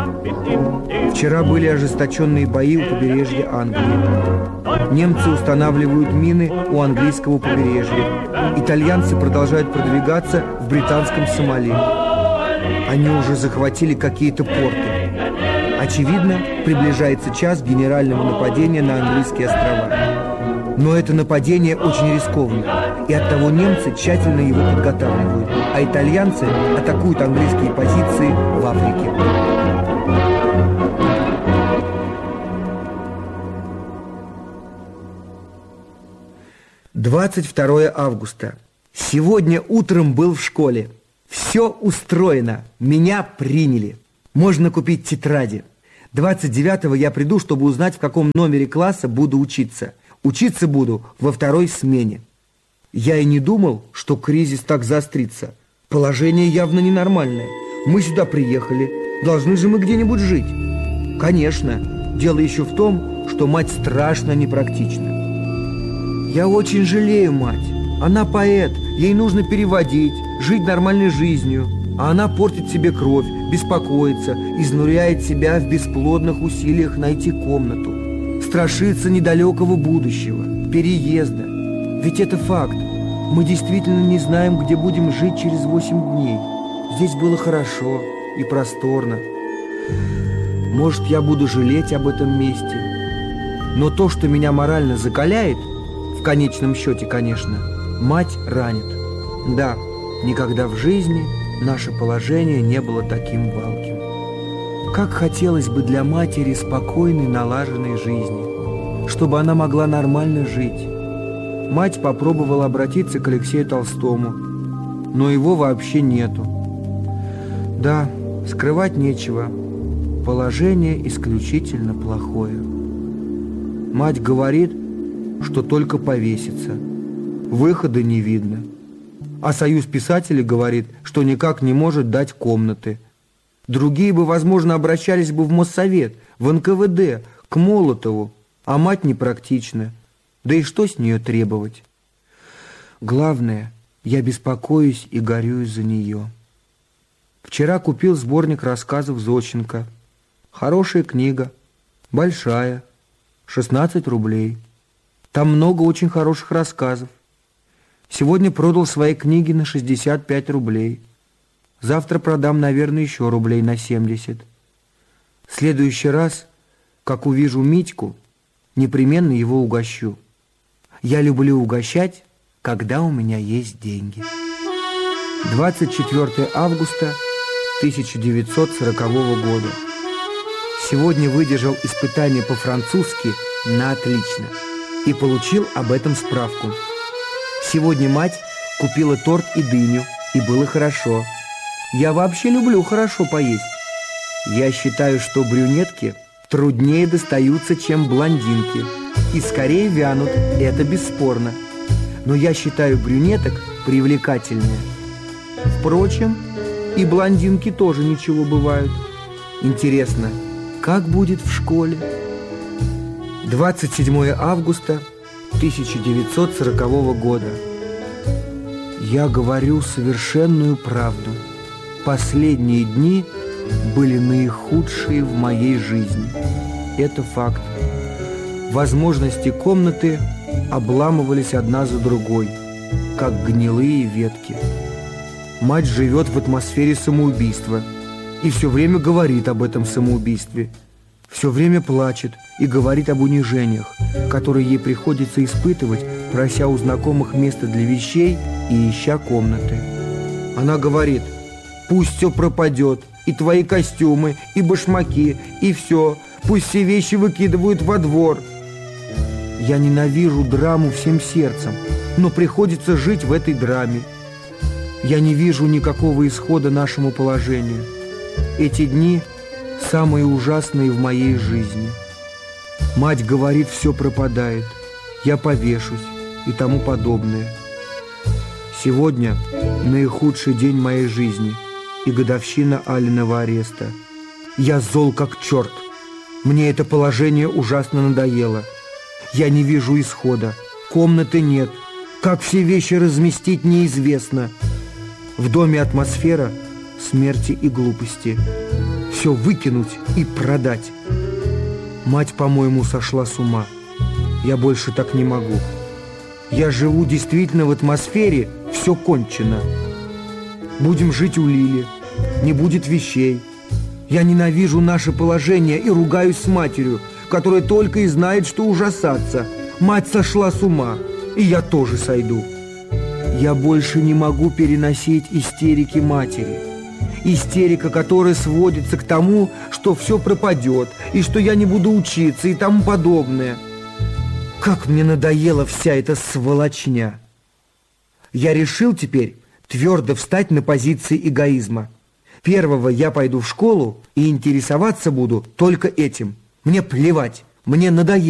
Вчера были ожесточенные бои у побережья Англии. Немцы устанавливают мины у английского побережья. Итальянцы продолжают продвигаться в британском Сомали. Они уже захватили какие-то порты. Очевидно, приближается час генерального нападения на английские острова. Но это нападение очень рискованно, и оттого немцы тщательно его подготавливают, а итальянцы атакуют английские позиции в Африке. «22 августа. Сегодня утром был в школе. Все устроено. Меня приняли. Можно купить тетради. 29-го я приду, чтобы узнать, в каком номере класса буду учиться. Учиться буду во второй смене». Я и не думал, что кризис так заострится. Положение явно ненормальное. Мы сюда приехали. Должны же мы где-нибудь жить. Конечно, дело еще в том, что мать страшно непрактична. Я очень жалею мать. Она поэт, ей нужно переводить, жить нормальной жизнью. А она портит себе кровь, беспокоится, изнуряет себя в бесплодных усилиях найти комнату. Страшится недалекого будущего, переезда. Ведь это факт. Мы действительно не знаем, где будем жить через 8 дней. Здесь было хорошо и просторно. Может, я буду жалеть об этом месте. Но то, что меня морально закаляет, в конечном счете, конечно, мать ранит. Да, никогда в жизни наше положение не было таким валким. Как хотелось бы для матери спокойной, налаженной жизни, чтобы она могла нормально жить. Мать попробовала обратиться к Алексею Толстому, но его вообще нету. Да, скрывать нечего. Положение исключительно плохое. Мать говорит, что только повесится. Выхода не видно. А Союз писателей говорит, что никак не может дать комнаты. Другие бы, возможно, обращались бы в Моссовет, в НКВД, к Молотову, а мать непрактична. Да и что с нее требовать? Главное, я беспокоюсь и горюю за нее. Вчера купил сборник рассказов Зощенко. Хорошая книга, большая, 16 рублей. Там много очень хороших рассказов. Сегодня продал свои книги на 65 рублей. Завтра продам, наверное, еще рублей на 70. В следующий раз, как увижу Митьку, непременно его угощу. Я люблю угощать, когда у меня есть деньги. 24 августа 1940 года. Сегодня выдержал испытание по-французски на отлично и получил об этом справку. Сегодня мать купила торт и дыню, и было хорошо. Я вообще люблю хорошо поесть. Я считаю, что брюнетки труднее достаются, чем блондинки, и скорее вянут, это бесспорно. Но я считаю брюнеток привлекательнее. Впрочем, и блондинки тоже ничего бывают. Интересно, как будет в школе? 27 августа 1940 года. Я говорю совершенную правду. Последние дни были наихудшие в моей жизни. Это факт. Возможности комнаты обламывались одна за другой, как гнилые ветки. Мать живет в атмосфере самоубийства и все время говорит об этом самоубийстве. Все время плачет и говорит об унижениях, которые ей приходится испытывать, прося у знакомых места для вещей и ища комнаты. Она говорит: пусть все пропадет, и твои костюмы, и башмаки, и все, пусть все вещи выкидывают во двор. Я ненавижу драму всем сердцем, но приходится жить в этой драме. Я не вижу никакого исхода нашему положению. Эти дни самые ужасные в моей жизни. Мать говорит, все пропадает, я повешусь и тому подобное. Сегодня наихудший день моей жизни и годовщина Алиного ареста. Я зол как черт. Мне это положение ужасно надоело. Я не вижу исхода. Комнаты нет. Как все вещи разместить, неизвестно. В доме атмосфера смерти и глупости. все выкинуть и продать. Мать, по-моему, сошла с ума. Я больше так не могу. Я живу действительно в атмосфере «все кончено». Будем жить у Лили, не будет вещей. Я ненавижу наше положение и ругаюсь с матерью, которая только и знает, что ужасаться. Мать сошла с ума, и я тоже сойду. Я больше не могу переносить истерики матери. Истерика, которая сводится к тому, что все пропадет, и что я не буду учиться, и тому подобное. Как мне надоела вся эта сволочня. Я решил теперь твердо встать на позиции эгоизма. Первого я пойду в школу и интересоваться буду только этим. Мне плевать, мне надоело.